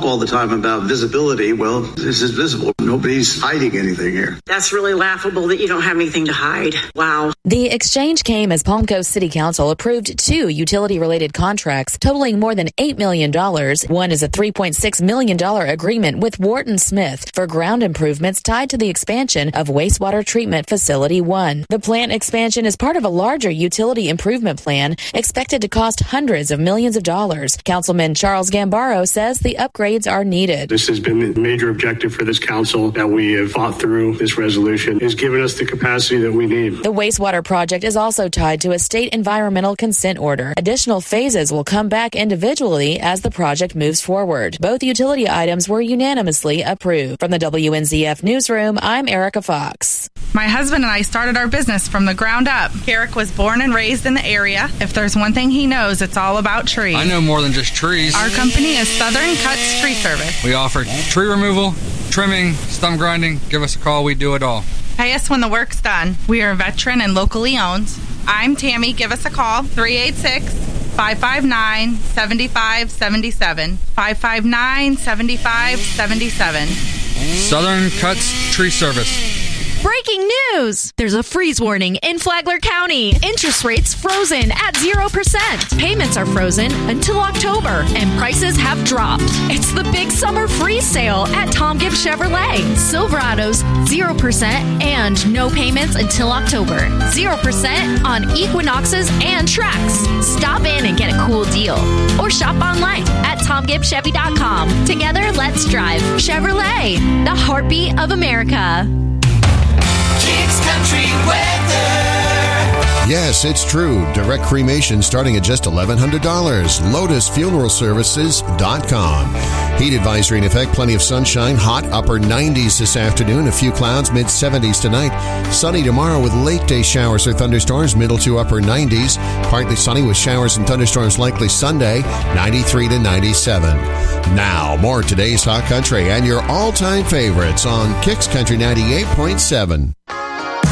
all the time about visibility. Well, this is visible. Nobody's hiding anything here. That's really laughable that you don't have anything to hide. Wow. The exchange came as Palm Coast City Council approved 2 utility-related contracts totaling more than $8 million. One is a $3.6 million agreement with Wharton Smith for ground improvements tied to the expansion of Wastewater Treatment Facility 1. The plant expansion is part of a larger utility improvement plan expected to cost hundreds of millions of dollars. Councilman Charles Gambaro says the upgrades are needed. This has been a major objective for this council that we have fought through. This resolution has given us the capacity that we need. The wastewater project is also tied to a state environmental consent order. Additional phases will come back individually as the project moves forward. Both utility items were unanimously approved. From the WNZF Newsroom, I'm Erica Fox. My husband and I started our business from the ground up. Eric was born and raised in the area. If there's one thing he knows, it's all about trees. I know more than just trees. Our company is Southern Cuts Tree Service. We offer tree removal, trimming, stump grinding. Give us a call. We do it all. Pay us when the work's done. We are veteran and locally owned. I'm Tammy. Give us a call, 386-559-7577. 559-7577. Southern Cuts Tree Service. Breaking news! There's a freeze warning in Flagler County. Interest rates frozen at 0%. Payments are frozen until October, and prices have dropped. It's the big summer freeze sale at Tom Gibbs Chevrolet. Silverados, 0% and no payments until October. 0% on Equinoxes and Trax. Stop in and get a cool deal. Or shop online at TomGibbsChevy.com. Together, let's drive. Chevrolet, the heartbeat of America. Kicks Country Weather. Yes, it's true. Direct cremation starting at just $1,100. LotusFuneralServices.com. Heat advisory in effect. Plenty of sunshine. Hot upper 90s this afternoon. A few clouds. Mid 70s tonight. Sunny tomorrow with late day showers or thunderstorms. Middle to upper 90s. Partly sunny with showers and thunderstorms likely Sunday. 93 to 97. Now, more today's Hot Country and your all-time favorites on Kicks Country 98.7.